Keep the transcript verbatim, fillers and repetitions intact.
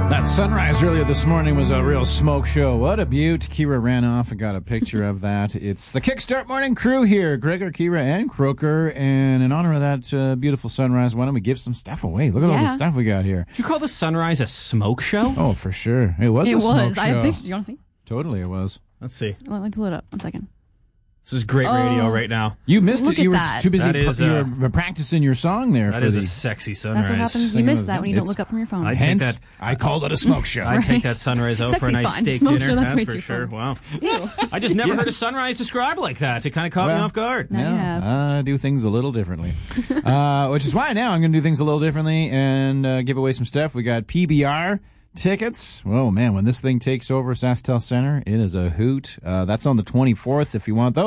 That sunrise earlier this morning was a real smoke show. What a beaut. Kira ran off and got a picture of that. It's the Kickstart Morning Crew here. Gregor, Kira, and Croker. And in honor of that uh, beautiful sunrise, why don't we give some stuff away? Look at Yeah. all the stuff we got here. Did you call the sunrise a smoke show? Oh, for sure. It was It a smoke was. show. I have pictures. You want to see? Totally it was. Let's see. Let me pull it up. One second. This is great Oh. radio right now. You missed Look it. You at were that. too busy. That is, you uh, were practicing your song there. That for is the, a sexy sunrise. That's what happens. You Singing miss with that them. when you don't It's- look up from your phone. I take Hence, that. I called it a smoke show. I'd take that sunrise out for a Sexy's nice fine. steak Smoke dinner. show, that's That's way for too sure. fun. Wow. Ew. I just never heard a sunrise described like that. It kind of caught me Well, off guard. Now you Yeah, have. I do things a little differently. uh, which is why now I'm going to do things a little differently and uh, give away some stuff. We got P B R tickets. Oh, man, when this thing takes over SaskTel Center, it is a hoot. Uh, that's on the twenty-fourth if you want those.